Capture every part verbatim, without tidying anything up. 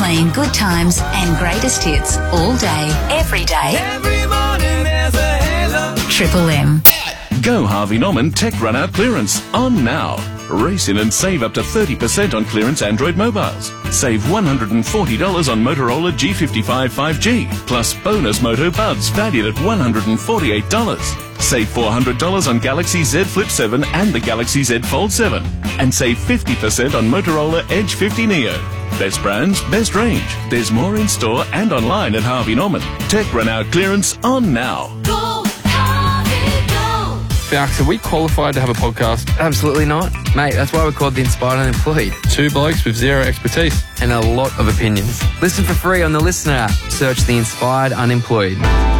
Playing good times and greatest hits all day, every day. Every morning there's a halo. Triple M. Go Harvey Norman Tech Run Out Clearance on now. Race in and save up to thirty percent on clearance Android mobiles. Save one hundred forty dollars on Motorola G fifty-five five G, plus bonus Moto Buds valued at one hundred forty-eight dollars. Save four hundred dollars on Galaxy Z Flip seven and the Galaxy Z Fold seven. And save fifty percent on Motorola Edge fifty Neo. Best brands, best range. There's more in store and online at Harvey Norman. Tech Run Out Clearance on now. Go, Harvey, go! Falks, are we qualified to have a podcast? Absolutely not. Mate, that's why we're called The Inspired Unemployed. Two blokes with zero expertise. And a lot of opinions. Listen for free on the Listener app. Search The Inspired Unemployed.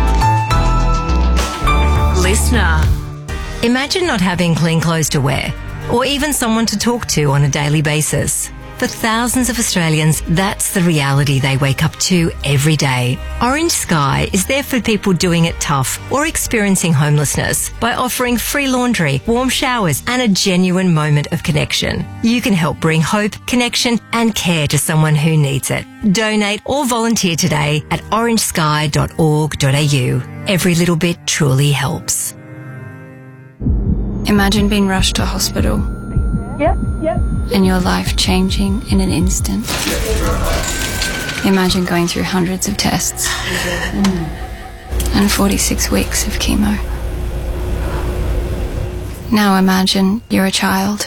Listener. Imagine not having clean clothes to wear, or even someone to talk to on a daily basis. For thousands of Australians, that's the reality they wake up to every day. Orange Sky is there for people doing it tough or experiencing homelessness by offering free laundry, warm showers and a genuine moment of connection. You can help bring hope, connection and care to someone who needs it. Donate or volunteer today at orange sky dot org dot a u. Every little bit truly helps. Imagine being rushed to hospital. Yep, yep. And your life changing in an instant. Imagine going through hundreds of tests and forty-six weeks of chemo. Now imagine you're a child.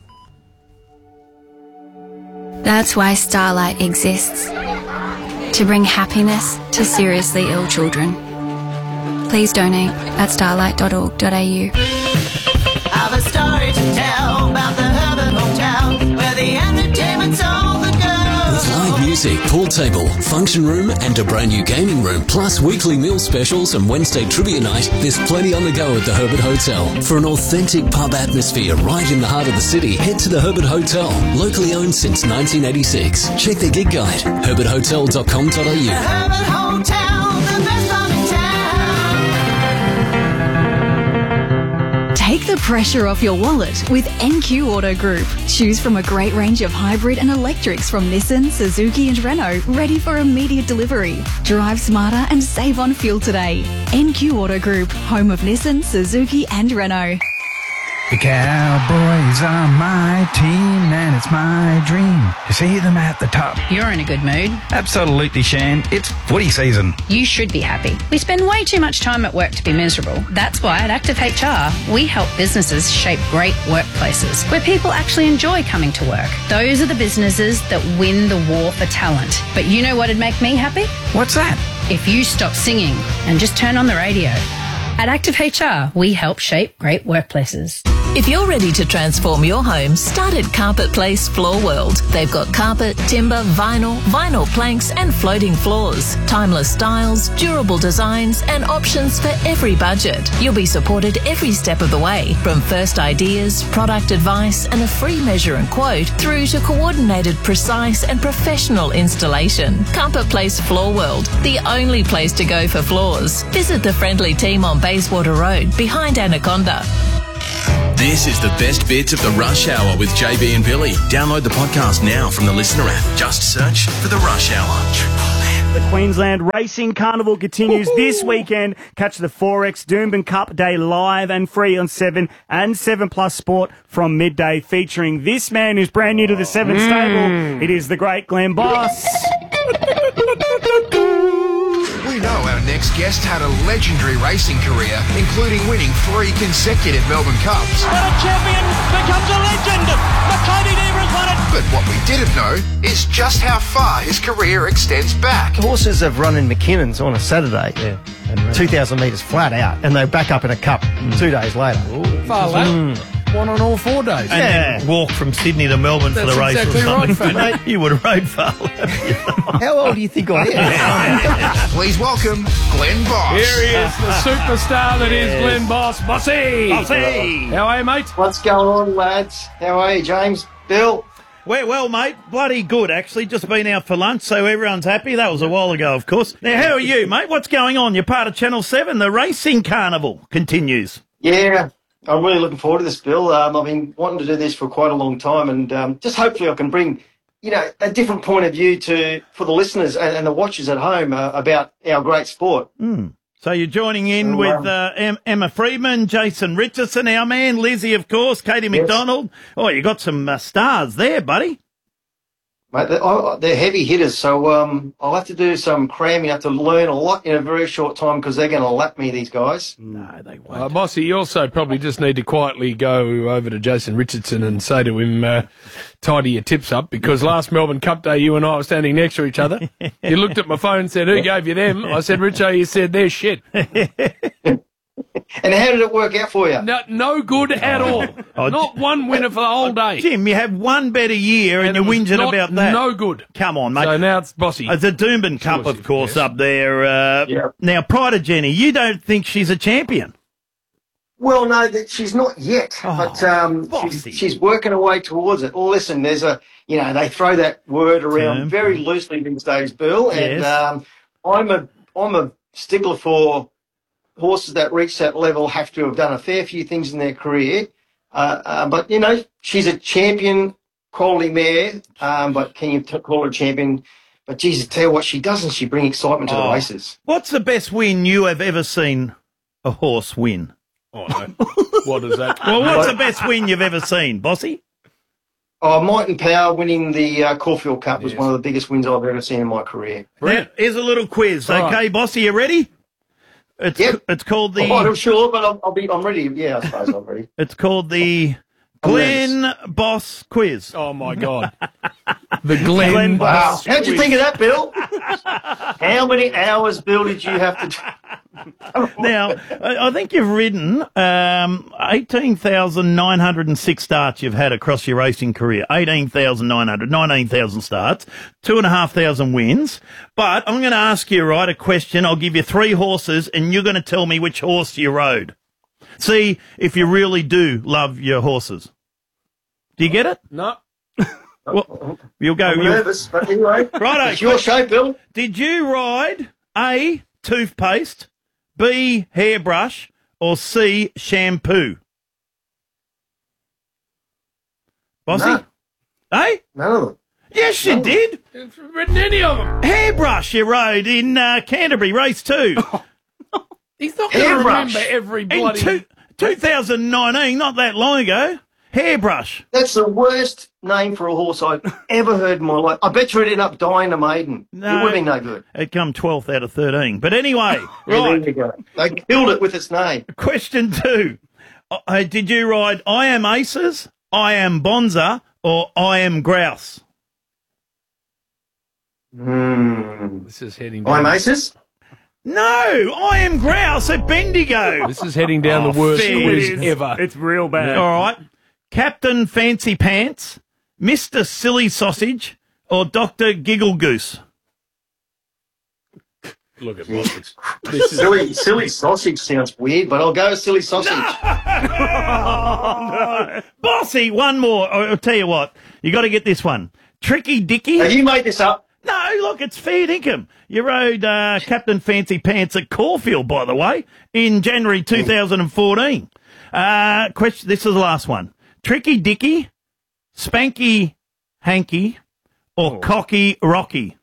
That's why Starlight exists. To bring happiness to seriously ill children. Please donate at starlight dot org dot a u. I've a story to tell about the Herbert Hotel, where the entertainment's all the girls. With live music, pool table, function room and a brand new gaming room, plus weekly meal specials and Wednesday trivia night, there's plenty on the go at the Herbert Hotel. For an authentic pub atmosphere right in the heart of the city, head to the Herbert Hotel, locally owned since nineteen eighty-six. Check their gig guide, herbert hotel dot com dot a u. The Herbert Hotel, the best one in town. Take the pressure off your wallet with N Q Auto Group. Choose from a great range of hybrid and electrics from Nissan, Suzuki and Renault, ready for immediate delivery. Drive smarter and save on fuel today. N Q Auto Group, home of Nissan, Suzuki and Renault. The Cowboys are my team and it's my dream to see them at the top. You're in a good mood. Absolutely, Shan. It's footy season. You should be happy. We spend way too much time at work to be miserable. That's why at Active H R, we help businesses shape great workplaces where people actually enjoy coming to work. Those are the businesses that win the war for talent. But you know what'd make me happy? What's that? If you stop singing and just turn on the radio. At Active H R, we help shape great workplaces. If you're ready to transform your home, start at Carpet Place Floor World. They've got carpet, timber, vinyl, vinyl planks and floating floors. Timeless styles, durable designs and options for every budget. You'll be supported every step of the way, from first ideas, product advice and a free measure and quote through to coordinated, precise and professional installation. Carpet Place Floor World, the only place to go for floors. Visit the friendly team on Bayswater Road, behind Anaconda. This is the best bits of the Rush Hour with J B and Billy. Download the podcast now from the Listener app. Just search for the Rush Hour. The Queensland Racing Carnival continues Woo-hoo. This weekend. Catch the four X Doomben Cup Day live and free on seven and seven Plus Sport from midday, featuring this man who's brand new to the seven mm. stable. It is the great Glenn Boss. We know our next guest had a legendary racing career, including winning three consecutive Melbourne Cups. But a champion becomes a legend. Makoni Debra won it. But what we didn't know is just how far his career extends back. Horses have run in McKinnon's on a Saturday, yeah, two thousand metres flat out, and they back up in a cup mm. two days later. Ooh. Far late. Mm. One on all four days. And yeah. then walk from Sydney to Melbourne That's for the race exactly or something. Right, you would have rode far. How old do you think I am? Please welcome Glenn Boss. Here he is, the superstar that is Glenn Boss. Bossy! Bossy! How are you, mate? What's going on, lads? How are you, James? Bill? We're well, mate. Bloody good, actually. Just been out for lunch, so everyone's happy. That was a while ago, of course. Now, how are you, mate? What's going on? You're part of Channel seven. The Racing Carnival continues. Yeah. I'm really looking forward to this, Bill. Um, I've been wanting to do this for quite a long time, and um, just hopefully I can bring you know, a different point of view to for the listeners and, and the watchers at home uh, about our great sport. Mm. So you're joining in So, with um, uh, em- Emma Freedman, Jason Richardson, our man, Lizzie, of course, Katie Yes. McDonald. Oh, you got some uh, stars there, buddy. Mate, they're, oh, they're heavy hitters, so um, I'll have to do some cramming. I have to learn a lot in a very short time because they're going to lap me, these guys. No, they won't. Uh, Bossy, you also probably just need to quietly go over to Jason Richardson and say to him, uh, tidy your tips up, because last Melbourne Cup Day, you and I were standing next to each other. You looked at my phone and said, who gave you them? I said, Richo, you said, they're shit. And how did it work out for you? No, no good at all. Oh, Not one winner for the whole day. Jim, you had one better year and, And you're it was whinging not- about that. no good. Come on, mate. So now it's Bossy. Uh, the Doomben Cup, of course, up there. Uh, Yep. Now, prior to Jenny, you don't think she's a champion? Well, no, that she's not yet, but um, she's, she's working her way towards it. Well, listen, there's a, you know, they throw that word around Term. very loosely these days, Bill, and Yes. um, I'm a, I'm a stickler for horses that reach that level have to have done a fair few things in their career. Uh, uh, but, you know, she's a champion quality mare, um, but can you t- call her a champion? But, Jesus, tell you what, she doesn't she bring excitement to Oh. the races? What's the best win you have ever seen a horse win? Oh, no. What is that? Well, what's the best win you've ever seen, Bossy? Oh, Might and Power winning the uh, Caulfield Cup was one of the biggest wins I've ever seen in my career. Now, here's a little quiz. All Okay, right. Bossy, you ready? It's Yep. it's called the I'm not sure, but I'll, I'll be. I'm ready. Yeah, I suppose I'm ready. it's called the Glenn Boss Quiz. Oh, my God. The Glenn, Glenn Wow. Boss How'd you Quiz. think of that, Bill? How many hours, Bill, did you have to? Now, I I think you've ridden um, eighteen thousand nine hundred six starts you've had across your racing career. eighteen thousand nine hundred, nineteen thousand starts, two and a half thousand wins. But I'm going to ask you, right, a question. I'll give you three horses and you're going to tell me which horse you rode. See if you really do love your horses. Do you get it? No. Well, you'll go. I'm you'll- nervous, but anyway. Righto. It's your show, Bill. Did you ride A, toothpaste, B, hairbrush, or C, shampoo? Bossy? No. Eh? None of them. Yes, you No. did. It's written any of them. Hairbrush you rode in uh, Canterbury, race two. He's not going to Hairbrush. remember every in bloody... two, twenty nineteen, not that long ago. Hairbrush. That's the worst name for a horse I've ever heard in my life. I bet you it ended up dying a maiden. No. It would be no good. It come twelfth out of thirteen. But anyway, Yeah, there right. you go. They killed it with its name. Question two. Uh, did you ride I Am Aces, I Am Bonza, or I Am Grouse? Hmm. This is heading down... I'm Aces. No, I Am Grouse at Bendigo. This is heading down the worst fair. quiz It is. ever. It's real bad. All right. Captain Fancy Pants, Mister Silly Sausage, or Doctor Giggle Goose? Look at Bossy. This is... Silly, silly sausage sounds weird, but I'll go with silly sausage. Bossy, one more. I- I'll tell you what. You got to get this one. Tricky Dicky. Have you made this up? No, look, it's fair dinkum. You rode uh, Captain Fancy Pants at Caulfield, by the way, in January two thousand fourteen. Uh, question. This is the last one. Tricky Dicky, Spanky Hanky, or Cocky Rocky?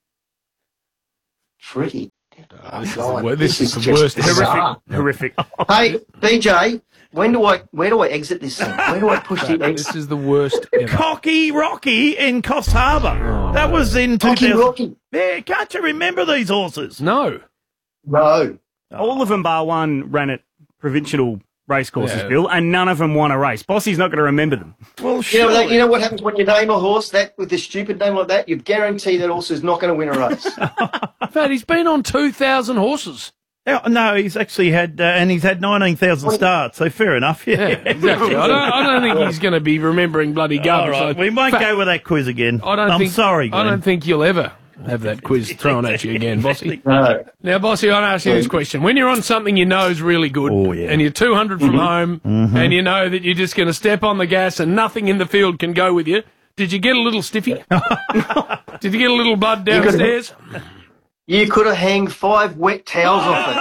Tricky. Oh, this is the, God, wor- this is the just worst ever. bizarre. Horrific. Hey, B J, when do I where do I exit this thing? Where do I push the exit? This is the worst ever. Cocky Rocky in Coffs Harbour. That was in two Cocky thousand. Rocky. Yeah, can't you remember these horses? No. No. All of them bar one ran at provincial racecourses, Yeah. Bill, and none of them won a race. Bossy's not going to remember them. Well, You know, surely. that, you know what happens when you name a horse that with a stupid name like that? You guarantee that horse is not going to win a race. In fact, he's been on two thousand horses. Oh, no, he's actually had, uh, and he's had nineteen thousand starts, so fair enough. Yeah, Yeah, exactly. I don't, I don't think he's going to be remembering bloody All garbage. right, So- we won't Fa- go with that quiz again. I don't I'm think, sorry, I Glenn. don't think you'll ever have that quiz thrown at you again, Bossy. No. Now, Bossy, I'll ask you this question. When you're on something you know is really good, Oh, yeah. and you're two hundred from home, and you know that you're just going to step on the gas and nothing in the field can go with you, did you get a little stiffy? Did you get a little blood downstairs? You could have hanged five wet towels off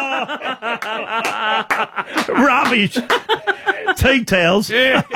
it. Rubbish. Tea towels.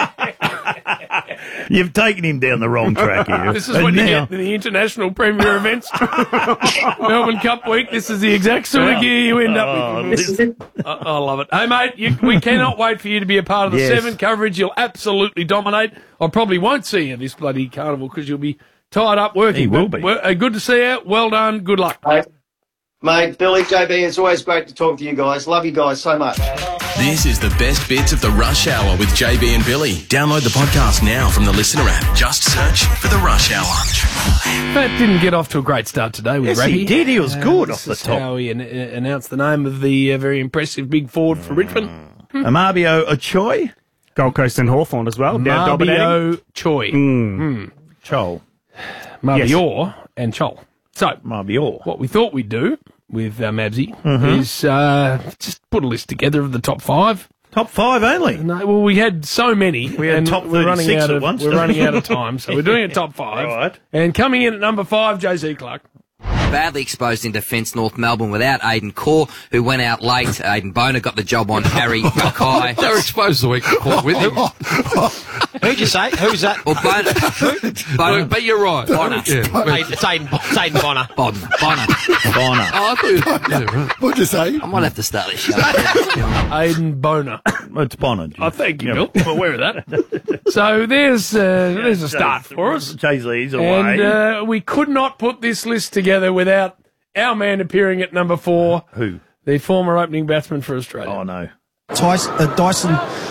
You've taken him down the wrong track here. This is And what you now- get in the international premier events. Melbourne Cup week. This is the exact sort of gear you end up with. I, I love it. Hey, mate, you, we cannot wait for you to be a part of the Yes. seven coverage. You'll absolutely dominate. I probably won't see you this bloody carnival because you'll be tied up working. He will But be. we're- uh, good to see you. Well done. Good luck. Mate, Billy, J B, it's always great to talk to you guys. Love you guys so much. This is the best bits of the Rush Hour with J B and Billy. Download the podcast now from the Listener app. Just search for the Rush Hour. Pat didn't get off to a great start today with Yes, Rappy. he did. He was good this off the is top. how he an- uh, announced the name of the uh, very impressive big forward for Richmond. Amabio Ochoy. Gold Coast and Hawthorn as well. Now dominating. Marbio Choi. Mm. Chol. Marbior and Chol. So, Marbior. What we thought we'd do with uh, Mabsy Mhm. is uh, just put a list together of the top five. Top five only? No, well, we had so many. We had and top we're running thirty-six out at of, once, We're didn't running we? out of time, so we're doing a top five. Right. And coming in at number five, J C Clark. Badly exposed in defence, North Melbourne without Aidan Core, who went out late. Aidan Boner got the job on Harry Mackay. They were exposed the week before with him. Who'd you say? Who's that? Well, Boner. Boner. But you're right. Bonner. Yeah. Aiden- It's Aiden, it's Aiden Bonner. Bon, Bonner. Bonner. Oh, I thought you yeah, right. What'd you say? I might have to start this show. Aidan Boner. It's Bonner. Oh, thank you, Bill. I'm aware of that. So there's uh, there's a start for us. Jay-Z's away. And uh, we could not put this list together without our man appearing at number four. Who? The former opening batsman for Australia. Oh, no. Tyson, uh, Dyson,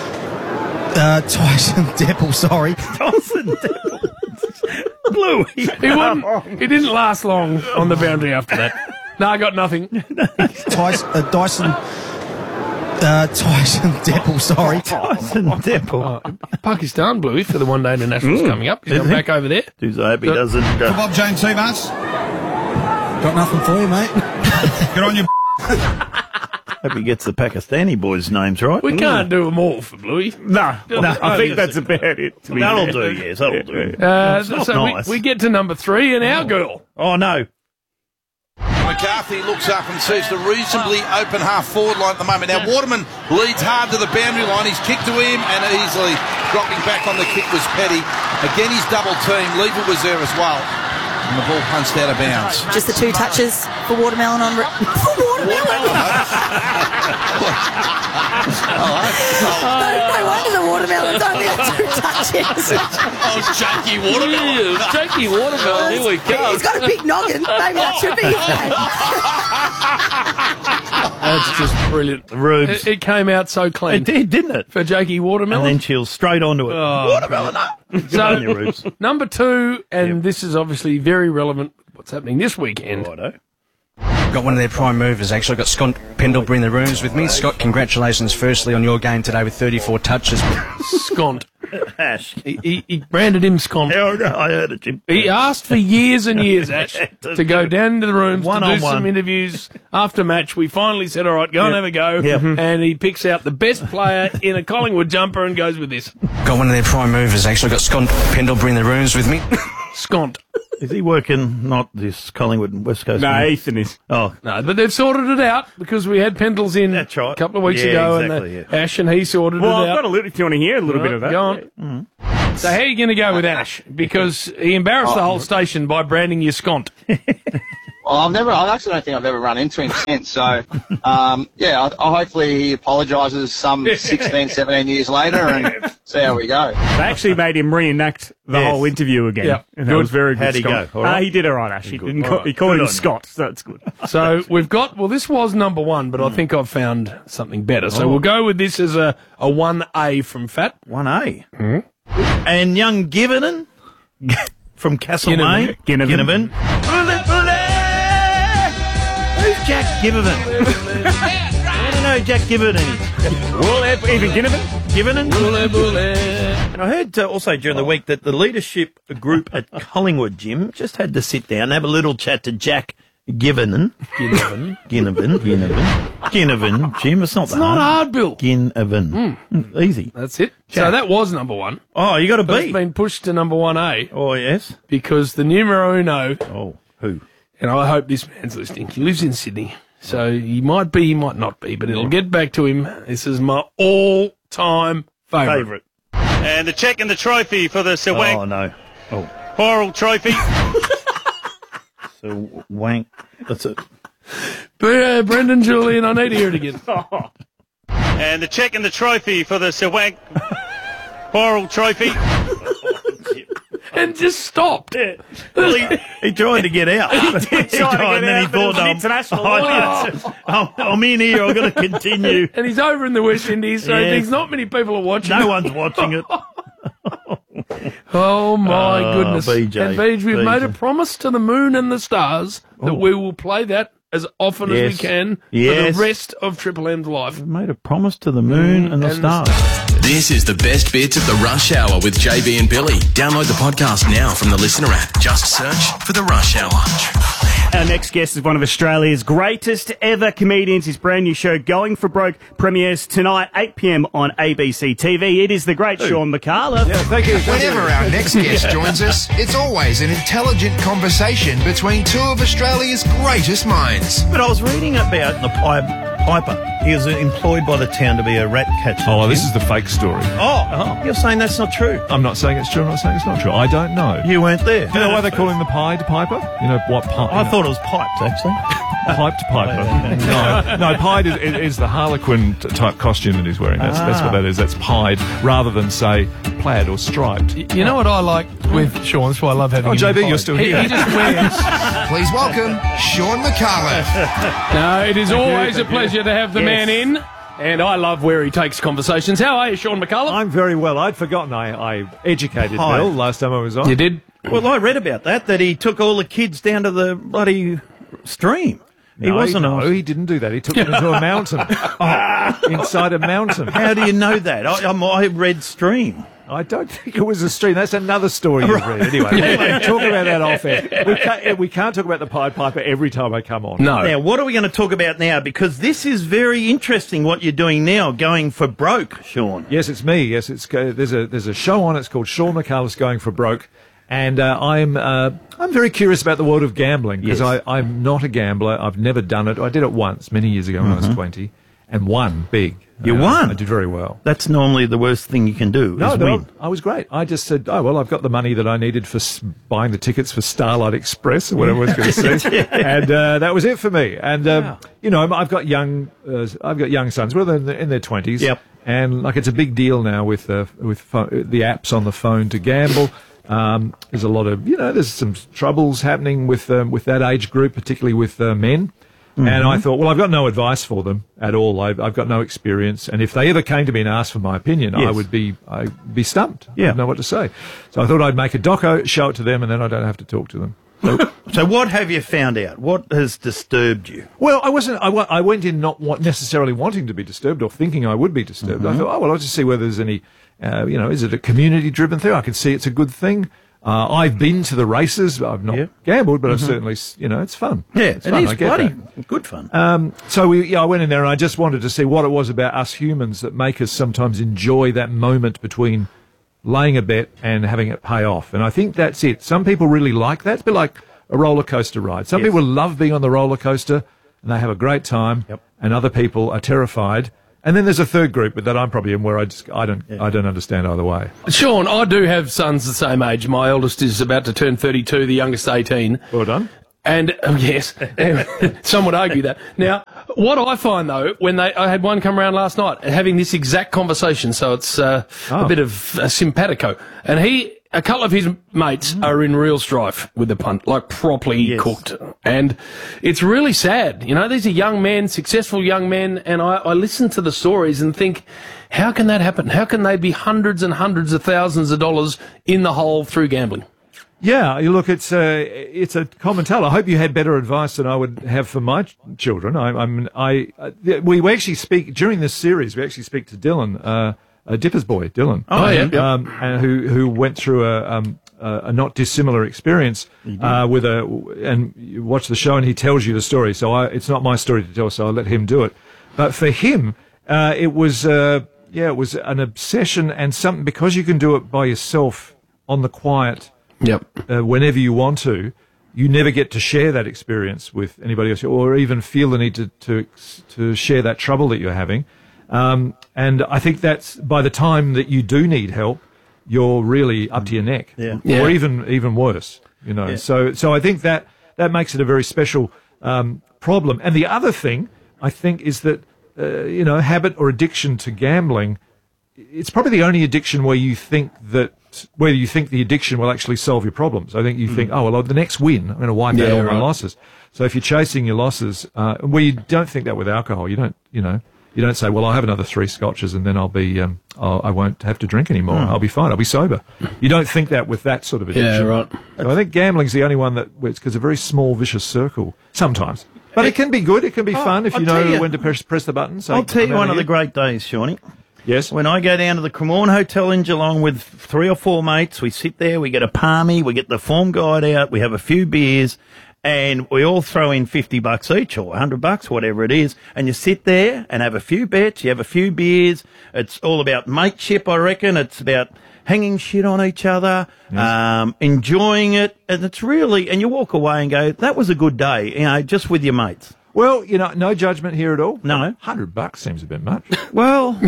uh, Tyson Deppel, sorry. Dyson Deppel. Bluey. He, wouldn't, he didn't last long on the boundary after that. No, I got nothing. Tyson, uh, Dyson, uh, Tyson Deppel, sorry. Dyson Deppel. Oh, Pakistan, Bluey, for the one-day internationals Mm. coming up. He's Is gone he? back over there. Jeez, I hope he But- doesn't. Uh, Bob James Seabass. Got nothing for you, mate. Get on your... hope he gets the Pakistani boys' names right. We can't do them all for Bluey. No, no, I think that's about it. to be That'll fair. do, yes, that'll do. Uh, It's not so nice. we, we get to number three, and our girl. Oh, no. McCarthy looks up and sees the reasonably open half forward line at the moment. Now Waterman leads hard to the boundary line. He's kicked to him and easily dropping back on the kick was Petty. Again, he's double team. Lever was there as well. And the ball punched out of bounds. Just the two touches for Watermelon on... Re- for Watermelon! no, no wonder the Watermelon's only had two touches. Oh, Jakey Watermelon. Jakey Watermelon, here we go. He's got a big noggin. Maybe that should be his name. That's just brilliant. Rubes. It, it came out so clean. It did, didn't it? For Jakey Watermelon. And then she'll straight onto it. Oh, Watermelon up. Good on you, Rubes. Number two, and this is obviously very relevant, what's happening this weekend. Righto. Got one of their prime movers, actually. Got Scott Pendlebury in the rooms with me. Scott, congratulations firstly on your game today with thirty-four touches. Scont. Ash. He, he, he branded him Scont. Yeah, I heard it, Jim. He asked for years and years, Ash, to go down into the rooms One to do on some one. interviews after match. We finally said, all right, go and Yep. have a go. Yep. And he picks out the best player in a Collingwood jumper and goes with this. Got one of their prime movers, actually. Got Scott Pendlebury in the rooms with me. Scont. Is he working, not this Collingwood and West Coast? No, one? Ethan is. Oh, No, but they've sorted it out because we had Pendles in That's right. a couple of weeks Yeah, ago exactly, and the, Ash and he sorted Well, it I've out. got a little, if you want to hear a little bit of that. Go on. So how are you going to go with Ash? Because he embarrassed the whole station by branding you Scont. Well, I've never, I actually don't think I've ever run into him since. So, um, yeah, I, I hopefully he apologises some sixteen, seventeen years later and see how we go. They actually made him reenact the Yes. whole interview again. Yeah. And that Good. was very good. How'd he Scott. go? All right? Uh, he did all right, Ash. He, Good. didn't All call, right. he called Good him on you. Scott, so that's good. So we've got, well, this was number one, but I think I've found something better. So Oh. we'll go with this as a, a one A from Fat. one A. And young Givenon from Castlemaine. Ginnivan. Ginnivan. Who's Jack Givenon? I don't know who Jack Givenon is. Well, even Ginnivan? Givenon? And I heard uh, also during the week that the leadership group at Collingwood, Jim, just had to sit down and have a little chat to Jack Givenon. Ginnivan. Ginnivan. Ginnivan. Ginnivan, Jim. It's not It's that not hard. hard, Bill. Ginnivan. Mm, Easy. That's it. So Jack. that was number one. Oh, you got a But it's B. been pushed to number one A Oh, yes. because the numero uno Oh, who? and I hope this man's listening. He lives in Sydney, so he might be, he might not be, but it'll get back to him. This is my all-time favourite. Favourite. And the check and the trophy for the Sir Wank. Oh, no. Oh. Coral trophy. Sir Wank. That's it. But, uh, Brendan, Julian, I need to hear it again. And the check and the trophy for the Sir Wank Coral trophy. And just stopped. Yeah. Well, he, he tried to get out. He did He try to tried, get and then out, he but it was thought, an um, international oh, law. I'm, I'm in here, I've got to continue. And he's over in the West Indies, so Yes. there's not many people are watching. No one's watching it. Oh, my Oh, goodness. B J, And Beej, we've B J. made a promise to the moon and the stars that Oh. we will play that as often as Yes. we can Yes. for the rest of Triple M's life. We've made a promise to the moon and the and the stars. This is the best bits of the Rush Hour with J B and Billy. Download the podcast now from the Listener app. Just search for the Rush Hour. Our next guest is one of Australia's greatest ever comedians. His brand new show, Going for Broke, premieres tonight, eight p.m. on A B C T V. It is the great Sean McAuliffe. Yeah, thank you. Whenever our next guest joins us, it's always an intelligent conversation between two of Australia's greatest minds. But I was reading about the pipe, Piper. He was employed by the town to be a rat catcher. Oh, this is the fake story. Oh, you're saying that's not true? I'm not saying it's true. I'm not saying it's not true. I don't know. You weren't there. Do you know why they call him the Pied Piper? You know what? Pi- I thought it was piped, actually. Piped Piper. no, no, Pied is, is, is the Harlequin t- type costume that he's wearing. That's, that's what that is. That's Pied, rather than, say, plaid or striped. You know what I like with Sean? That's why I love having Oh, him. J B, in you're Pied. still He- here. He just wears. Please welcome Sean McAuliffe. No, it is Thank you, always a thank you. pleasure to have the Yes. man in. And I love where he takes conversations. How are you, Sean McAuliffe? I'm very well. I'd forgotten I, I educated Hi. Bill last time I was on. You did? Well, I read about that, that he took all the kids down to the bloody stream. He No, wasn't No, on. he didn't do that. He took them into a mountain. oh, inside a mountain. How do you know that? I, I'm- I read stream. I don't think it was a stream. That's another story you've read. Anyway, we'll talk about that off air. We can't, we can't talk about the Pied Piper every time I come on. No. Now, what are we going to talk about now? Because this is very interesting what you're doing now, going for broke, Sean. Yes, it's me. Yes, it's uh, there's a there's a show on. It's called Sean McAuliffe's Going for Broke, and uh, I'm uh, I'm very curious about the world of gambling because Yes. I I'm not a gambler. I've never done it. I did it once many years ago when I was twenty, and won big. You Uh, won? I did very well. That's normally the worst thing you can do, No, is no, win. I was great. I just said, oh, well, I've got the money that I needed for s- buying the tickets for Starlight Express or whatever I was going to say. And uh, that was it for me. And, um, you know, I've got young uh, I've got young sons. Well, they're in their, in their twenties. Yep. And, like, it's a big deal now with, uh, with pho- the apps on the phone to gamble. Um, there's a lot of, you know, there's some troubles happening with um, with that age group, particularly with uh, men. And I thought, well, I've got no advice for them at all. I've, I've got no experience. And if they ever came to me and asked for my opinion, I Yes. would be I'd be stumped. Yeah. I didn't know what to say. So I thought I'd make a doco, show it to them, and then I don't have to talk to them. So, So what have you found out? What has disturbed you? well, I wasn't. I, wa- I went in not wa- necessarily wanting to be disturbed or thinking I would be disturbed. I thought, oh well, I'll just see whether there's any. Uh, you know, is it a community-driven thing? I can see it's a good thing. Uh, I've been to the races. I've not Yeah. gambled, but I've certainly, s- you know, it's fun. Yeah, it's it fun. is I get bloody that. good fun. Um, so we, yeah, I went in there and I just wanted to see what it was about us humans that make us sometimes enjoy that moment between laying a bet and having it pay off. And I think that's it. Some people really like that. It's a bit like a roller coaster ride. Some Yes. people love being on the roller coaster and they have a great time. Yep. And other people are terrified. And then there's a third group that I'm probably in where I just I don't I don't understand either way. Sean, I do have sons the same age. My eldest is about to turn thirty-two, the youngest eighteen. Well done. And um, yes, some would argue that. Now, what I find though, when they, I had one come around last night having this exact conversation, so it's uh, Oh. a bit of uh, simpatico, and he, a couple of his mates are in real strife with the punt, like properly Yes. cooked, and it's really sad. You know, these are young men, successful young men, and I, I listen to the stories and think, how can that happen? How can they be hundreds and hundreds of thousands of dollars in the hole through gambling? Yeah, you look, it's a it's a common tale. I hope you had better advice than I would have for my ch- children. I, I'm I uh, we, we actually speak during this series. We actually speak to Dylan, uh, a Dipper's boy, Dylan. Oh, yeah, yeah. um, and who who went through a um, a, a not dissimilar experience uh, with a and you watch the show and he tells you the story. So I, it's not my story to tell, so I'll let him do it. But for him, uh, it was uh, yeah, it was an obsession and something because you can do it by yourself on the quiet. Yep. Uh, whenever you want to, you never get to share that experience with anybody else, or even feel the need to to, to share that trouble that you're having. Um, and I think that's by the time that you do need help, you're really up to your neck, Yeah. or Yeah. even even worse. You know, Yeah. so so I think that that makes it a very special um, problem. And the other thing I think is that uh, you know, habit or addiction to gambling, it's probably the only addiction where you think that where you think the addiction will actually solve your problems. I think you think, oh well, the next win, I'm going to wipe out Yeah, all my right. losses. So if you're chasing your losses, uh, well, you don't think that with alcohol. You don't, you know, you don't say, well, I'll have another three scotches and then I'll be, um, I'll, I won't have to drink anymore. Hmm. I'll be fine. I'll be sober. You don't think that with that sort of addiction. Yeah, right. So I think gambling's the only one that, it's because a very small vicious circle sometimes. But it can be good. It can be Oh, fun if I'll you tell know you- when to press, press the button. So I'll tell you I'm one out of the here. great days, Shawnee. Yes. When I go down to the Cremorne Hotel in Geelong with three or four mates, we sit there, we get a palmy, we get the form guide out, we have a few beers, and we all throw in fifty bucks each or one hundred bucks, whatever it is, and you sit there and have a few bets, you have a few beers. It's all about mateship, I reckon. It's about hanging shit on each other, um, enjoying it, and it's really, and you walk away and go, that was a good day, you know, just with your mates. Well, you know, no judgment here at all. No. Hundred bucks seems a bit much. Well,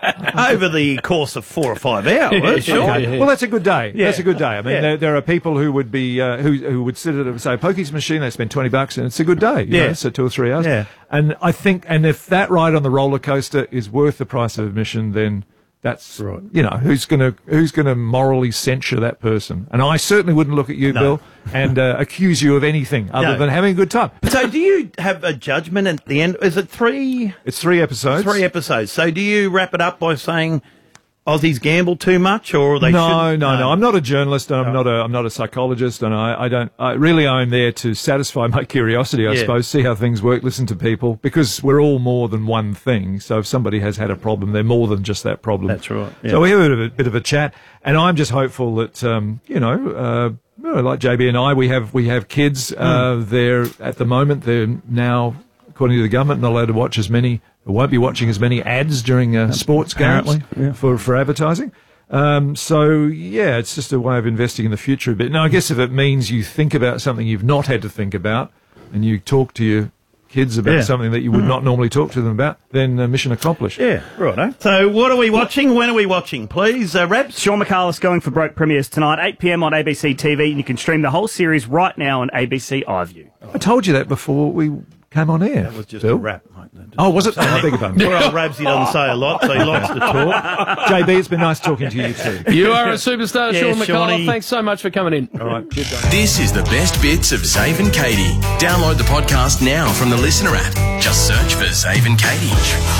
over the course of four or five hours. sure. Okay. Well, that's a good day. Yeah. That's a good day. I mean, Yeah. there, there are people who would be uh, who who would sit at a, say a pokies machine. They spend twenty bucks, and it's a good day. You Yeah. know, so two or three hours. Yeah. And I think, and if that ride on the roller coaster is worth the price of admission, then that's right. You know, who's gonna who's gonna morally censure that person? And I certainly wouldn't look at you, No. Bill, and uh, accuse you of anything other No. than having a good time. So do you have a judgment at the end? Is it three? It's three episodes. Three episodes. So do you wrap it up by saying Aussies gamble too much, or they no, shouldn't? no, no. I'm not a journalist. And I'm not a. I'm not a psychologist, and I, I don't. I really, I'm there to satisfy my curiosity, I Yeah. suppose. See how things work. Listen to people, because we're all more than one thing. So if somebody has had a problem, they're more than just that problem. That's right. Yeah. So we have a bit of a, bit of a chat, and I'm just hopeful that um, you know. Uh, well, like J B and I, we have we have kids. Uh, they're at the moment. They're now, according to the government, not allowed to watch as many. Won't be watching as many ads during uh, sports games Apparently, yeah. for for advertising. Um, so yeah, it's just a way of investing in the future a bit. Now, I guess if it means you think about something you've not had to think about, and you talk to your kids about Yeah. something that you would not normally talk to them about, then uh, mission accomplished. Yeah, right. So what are we watching? When are we watching? Please, uh, Rabs. Sean McCarlis going for Broke premieres tonight, eight p.m. on A B C T V, and you can stream the whole series right now on A B C iView. I told you that before we came on air. That was just Bill. a rap. Mate. Oh, was it? Oh, I beg your pardon. Poor old Rabs, he doesn't say a lot, so he likes to talk. J B, it's been nice talking to you too. You are a superstar, Yeah, Sean McCullough. Shawnee. Thanks so much for coming in. All right. Cheers, This is the best bits of Zave and Katie. Download the podcast now from the Listener app. Just search for Zave and Katie.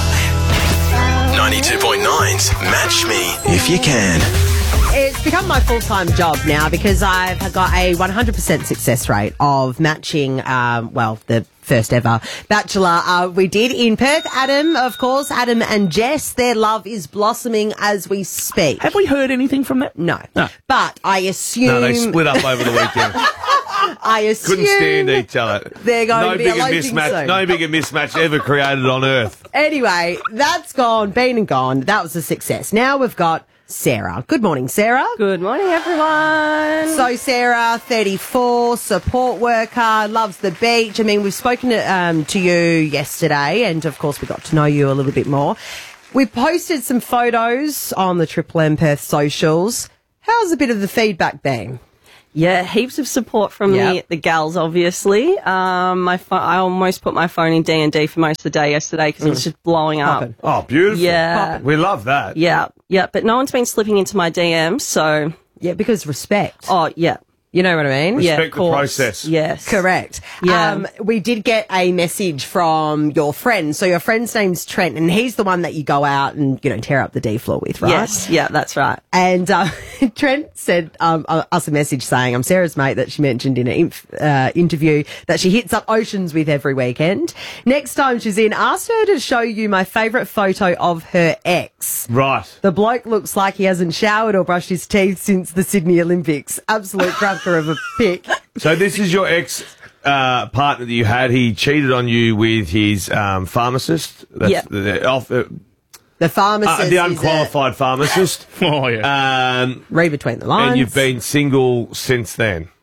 ninety-two point nine's Match Me If You Can. It's become my full-time job now because I've got a one hundred percent success rate of matching, um, well, the first ever Bachelor uh, we did in Perth. Adam, of course, Adam and Jess, their love is blossoming as we speak. Have we heard anything from that? No. No. But I assume... No, they split up over the weekend. I assume... Couldn't stand each other. They're going no to be bigger eloping mismatch. soon. No bigger mismatch ever created on Earth. Anyway, that's gone, been and gone. That was a success. Now we've got Sarah. Good morning, Sarah. Good morning, everyone. So Sarah, thirty-four, support worker, loves the beach. I mean, we've spoken to, um, to you yesterday, and of course we got to know you a little bit more. We posted some photos on the Triple M Perth socials. How's a bit of the feedback been? Yeah, heaps of support from Yep. the, the gals, obviously. Um, my pho- I almost put my phone in D and D for most of the day yesterday because it was just blowing up. Poppin'. Oh, beautiful. Yeah. We love that. Yeah, yeah, but no one's been slipping into my D Ms, so... Yeah, because respect. Oh, yeah. You know what I mean? Yeah, Respect of the course. process. Yes. Correct. Yeah. Um, we did get a message from your friend. So your friend's name's Trent, and he's the one that you go out and, you know, tear up the D floor with, right? Yes, yeah, that's right. And uh, Trent sent um, uh, us a message saying, I'm Sarah's mate that she mentioned in an inf- uh, interview that she hits up oceans with every weekend. Next time she's in, asked her to show you my favourite photo of her ex. Right. The bloke looks like he hasn't showered or brushed his teeth since the Sydney Olympics. Absolute cracker of a pic. So this is your ex uh, partner that you had. He cheated on you with his um, pharmacist. That's Yeah. The, the, off, uh, The pharmacist uh, the is unqualified pharmacist. Oh, yeah. Um, a read between the lines. and you've been single since then.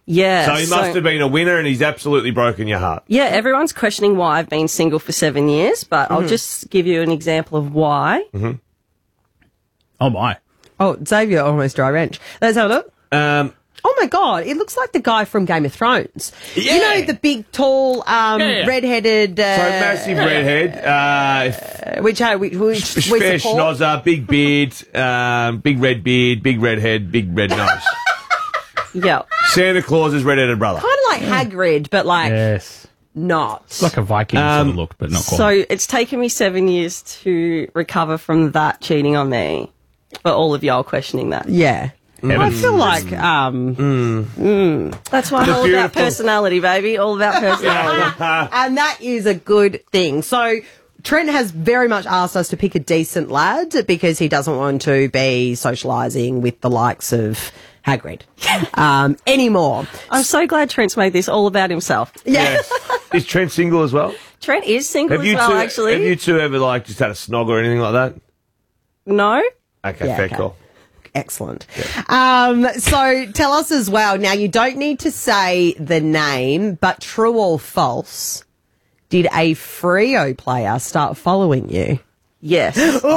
Yeah. So he must have been a winner, and he's absolutely broken your heart. Yeah, everyone's questioning why I've been single for seven years, but I'll Mhm. just give you an example of why. Mm-hmm. Oh, my. Oh, Xavier almost dry wrench. Let's have a look. Um, oh, my God. It looks like the guy from Game of Thrones. Yeah. You know, the big, tall, um, Yeah, yeah. red-headed... Uh, So massive redhead, uh, which, uh, which, which we fair support. schnozzer, big beard, um, big red beard, big red head, big red nose. Yeah. Santa Claus's red-headed brother. Kind of like Hagrid, but like yes. not. It's like a Viking sort of look, but not quite. So it's taken me seven years to recover from that cheating on me. But all of y'all questioning that. Yeah. I feel like um, mm. That's why I'm The all beautiful- about personality, baby. All about personality. and that is a good thing. So Trent has very much asked us to pick a decent lad because he doesn't want to be socialising with the likes of Hagrid um, anymore. I'm so glad Trent's made this all about himself. Yeah. Is Trent single as well? Trent is single Have as you well, two? actually. Have you two ever like just had a snog or anything like that? No. Okay, Yeah, fair okay. call. Excellent. Um, so tell us as well. Now, you don't need to say the name, but true or false, did a Freo player start following you? Yes.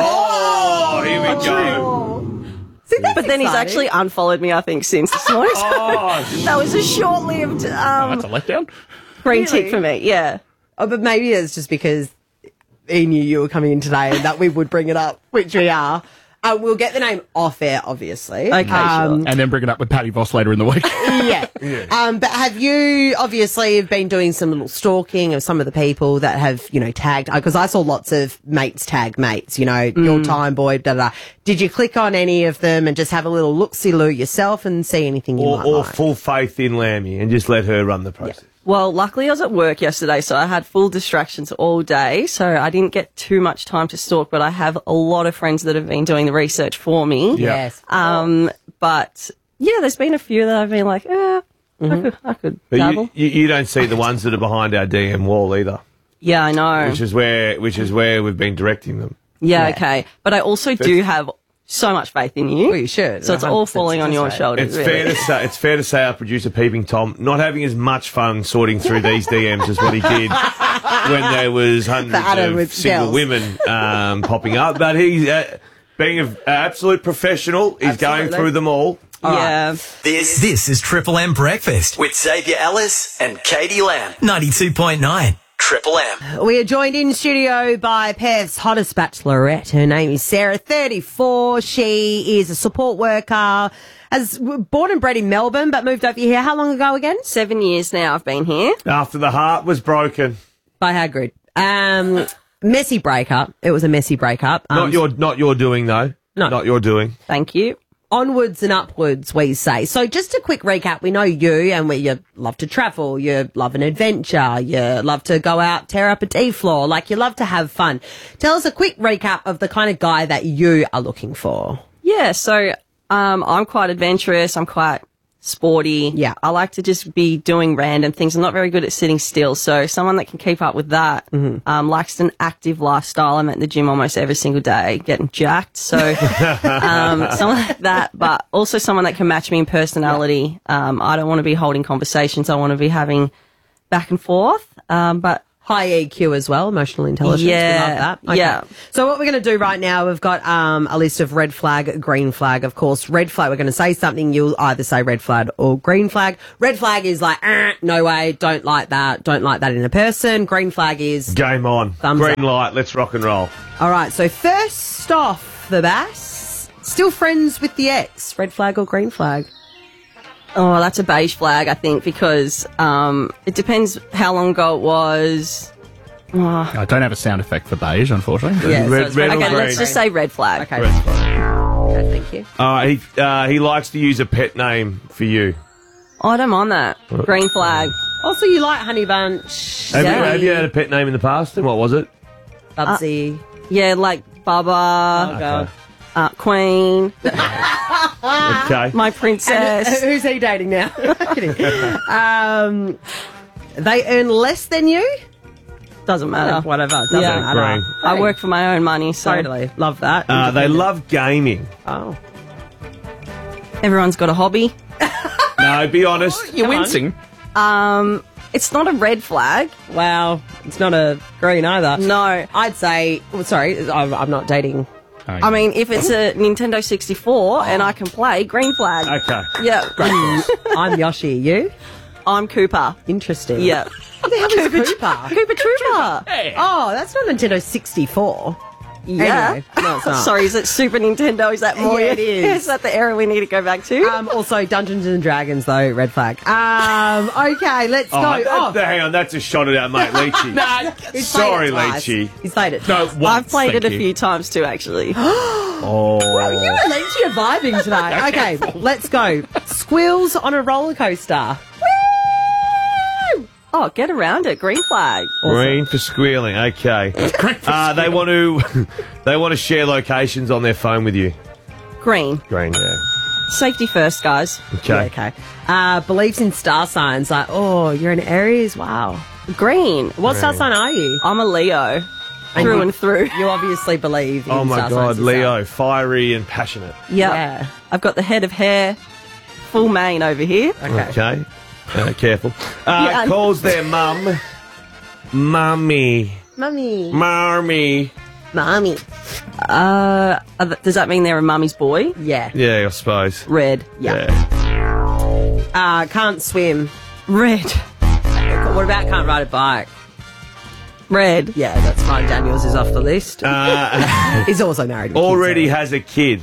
Oh, here we go. But then he's exciting. actually unfollowed me, I think, since this morning. Oh, that was a short-lived um, That's a letdown. green Really? tick for me. Yeah. Oh, but maybe it's just because he knew you were coming in today and that we would bring it up, which we are. Uh, we'll get the name off air, obviously. Okay, um, And then bring it up with Paddy Voss later in the week. yeah. Um, but have you obviously have been doing some little stalking of some of the people that have, you know, tagged? Because I saw lots of mates tag mates, you know, your time boy, da da da. Did you click on any of them and just have a little look-see-loo yourself and see anything you Or, might or like? full faith in Lammy and just let her run the process. Well, luckily I was at work yesterday, so I had full distractions all day, so I didn't get too much time to stalk, but I have a lot of friends that have been doing the research for me. Yeah. Yes. Um, but, yeah, there's been a few that I've been like, eh, I could, I could But dabble. you, you, you don't see the ones that are behind our D M wall either, Yeah, I know. which is where which is where we've been directing them. Yeah, Yeah. okay. But I also do have so much faith in you. Well, you should. So it's all falling on your shoulders, It's really. fair to say it's fair to say our producer Peeping Tom not having as much fun sorting through these D Ms as what he did when there was hundreds Adam of with single girls. women um, popping up. But he's uh, being an absolute professional. He's going Absolutely. through them all. Yeah. This this is Triple M Breakfast with Xavier Ellis and Katie Lamb. ninety-two point nine Triple M. We are joined in studio by Perth's hottest bachelorette. Her name is Sarah, thirty-four. She is a support worker. As born and bred in Melbourne, but moved over here. How long ago again? Seven years now I've been here. After the heart was broken. By Hagrid. Um, messy breakup. It was a messy breakup. Um, Not your not your doing though. No. Not your doing. Thank you. Onwards and upwards, we say. So just a quick recap. We know you and we, you love to travel. You love an adventure. You love to go out, tear up a tea floor. Like, you love to have fun. Tell us a quick recap of the kind of guy that you are looking for. Yeah, so um, I'm quite adventurous. I'm quite sporty. Yeah. I like to just be doing random things. I'm not very good at sitting still. So someone that can keep up with that, um, likes an active lifestyle. I'm at the gym almost every single day, getting jacked. So um, someone like that, but also someone that can match me in personality. Um, I don't want to be holding conversations. I want to be having back and forth. Um, but High E Q as well, emotional intelligence. Yeah, We love that. yeah. So what we're going to do right now, we've got um, a list of red flag, green flag. Of course, red flag, we're going to say something. You'll either say red flag or green flag. Red flag is like, eh, no way, don't like that, don't like that in a person. Green flag is... Game on. Thumbs Green up. light. Let's rock and roll. All right, so first off the bat, still friends with the ex. Red flag or green flag? Oh, that's a beige flag, I think, because um, it depends how long ago it was. Oh. I don't have a sound effect for beige, unfortunately. Yeah, so Red- it's red red or okay, let's green? just say red flag. Okay. Okay, thank you. Uh, he uh, he likes to use a pet name for you. Oh, I don't mind that. Green flag. Also, you like Honey Bunch, Have, you, Yeah. have you had a pet name in the past? And what was it? Bubsy. Yeah, like Baba, Oh, God. uh, Queen, Okay. my And princess. who's he dating now? Kidding. um, they earn less than you? Doesn't matter. Whatever. Doesn't Yeah. matter. Green. I work for my own money, so Totally. Love that. Uh, they love gaming. Oh. everyone's got a hobby. No, No, be honest. You're wincing. Um, it's not a red flag. Wow, it's not a green either. No. I'd say, well, sorry, I'm, I'm not dating. I mean, if it's a Nintendo sixty-four and I can play, green flag. Okay. Yeah. I'm, I'm Yoshi, you? I'm Cooper. Interesting. Yeah. What the hell is Cooper? Cooper Trooper. Oh, that's not Nintendo sixty-four. Yeah. Anyway, no, it's not. Sorry, is it Super Nintendo? Is that more? Yeah, it is. Is that the era we need to go back to? Um, also, Dungeons and Dragons, though, red flag. Um, okay, let's Oh, go. that- Oh, hang on, that's a shot at our mate Leachy. Nah, he's Sorry, played it twice. Leachy. He's played it. No, twice. once, I've played thank it a you. few times too, actually. Oh. Well, you and Leachy are vibing today. Okay, let's go. Squeals on a roller coaster. Oh, get around it. Green flag. Green for squealing. Okay. Uh, they want to. They want to share locations on their phone with you. Green. Green. Yeah. Safety first, guys. Okay. Yeah, okay. Uh, beliefs in star signs. Like, oh, you're an Aries. Wow. Green. What star Green. sign are you? I'm a Leo. And Through you- and through. You obviously believe in Oh my star God, signs Leo, fiery and passionate. Yep. Yeah. I've got the head of hair, full mane over here. Okay. Okay. Uh, careful. Uh, Yeah. Calls their mum, mummy, Mummy. marmy. Mommy. Uh, are th- does that mean they're a mummy's boy? Yeah. Yeah, I suppose. Red. Yeah. Uh, can't swim. Red. What about can't ride a bike? Red. Yeah, that's fine. Daniels is off the list. Uh, He's also married. With already kids, has a kid.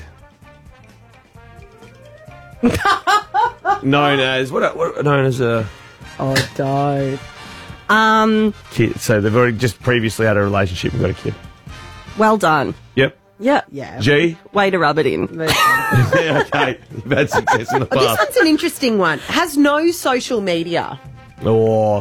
known as what? What known as a so- Oh, don't. Um, kid? So they've already just previously had a relationship and got a kid. well done. Yep. Yeah. Yeah. G. Way to rub it in. Yeah, okay. You've had success in the Oh, this past. one's an interesting one. Has no social media. Or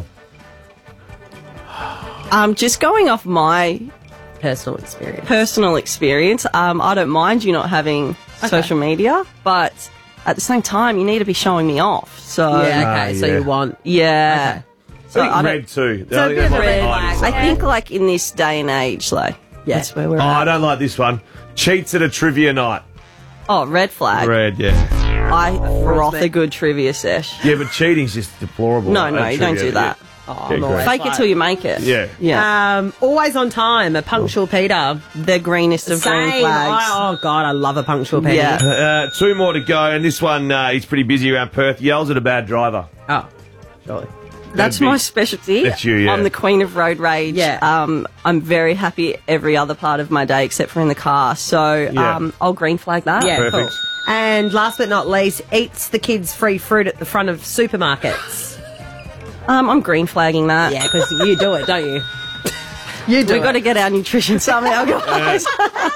Um, just going off my Personal experience. personal experience, um, I don't mind you not having social media, but at the same time, you need to be showing me off. So yeah, okay, Ah, so yeah. you want. yeah. So I think I don't- red too. So I a think bit that of might be red, hiding like- I something. think like in this day and age, like Yeah. that's where we're Oh, I at. don't like this one. Cheats at a trivia night. Oh, red flag. Red, yeah. I froth a good trivia sesh. Yeah, but cheating's just deplorable. No, at no, you don't trivia. do that. Oh, Yeah, I'm great. always Fake it like- till you make it. Yeah. Yeah. Um, always on time. A punctual Peter. The greenest of green Same. flags. I- oh God, I love a punctual Peter. Yeah. Uh, two more to go, and this one uh, he's pretty busy around Perth. Yells at a bad driver. Oh, surely. That's That'd be- my specialty. That's you, yeah. I'm the queen of road rage. Yeah. Um, I'm very happy every other part of my day except for in the car. So Yeah. um, I'll green flag that. Yeah, Perfect. cool. And last but not least, eats the kids free fruit at the front of supermarkets. Um, I'm green flagging that. Yeah, because you do it, don't you? You do We've it. got to get our nutrition somehow, guys.